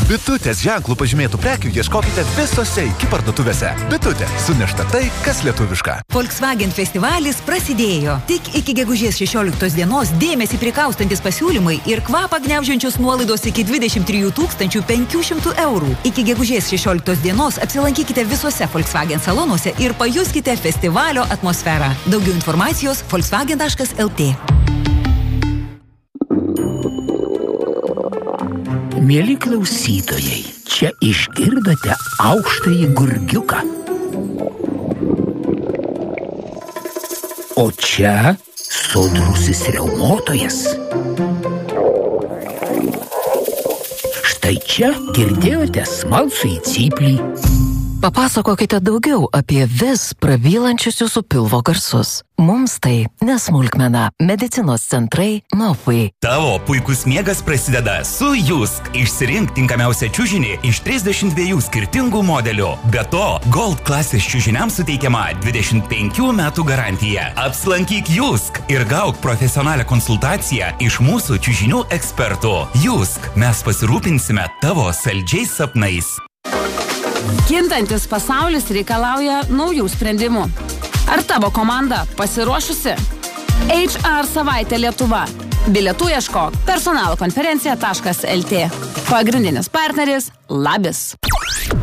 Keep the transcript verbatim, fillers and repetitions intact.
Bitutės ženklų pažymėtų prekių ieškokite visose iki parduotuvėse. Bitutė. Sunešta tai, kas lietuviška. Volkswagen festivalis prasidėjo. Tik iki gegužės šešioliktos dienos dėmesį prikaustantis pasiūlymai ir kvapą gniaužiančios nuolaidos iki dvidešimt trijų tūkstančių penkių šimtų eurų. Iki gegužės šešioliktos dienos apsilankykite visuose Volkswagen salonuose ir pajuskite festivalio atmosferą. Daugiau informacijos volkswagen taškas el tė. Mieli klausytojai, čia išgirdote aukštąjį gurgiuką. O čia sodrusis riaumotojas. Štai čia girdėjote smalsųjį cyplį. Papasakokite daugiau apie vis prabylančius jūsų pilvo garsus. Mums tai nesmulkmena. Medicinos centrai Novai. Tavo puikus miegas prasideda su Jusk. Išsirink tinkamiausią čiužinį iš trisdešimt dviejų skirtingų modelių. Be to, Gold klasės čiužiniams suteikiama dvidešimt penkių metų garantija. Apsilankyk Jusk ir gauk profesionalią konsultaciją iš mūsų čiužinių ekspertų. Jusk, mes pasirūpinsime tavo saldžiais sapnais. Kintantis pasaulis reikalauja naujų sprendimų. Ar tavo komanda pasiruošusi? H R savaitė Lietuva. Bilietų ieškok personalo konferencija taškas el tė. Pagrindinis partneris Labis.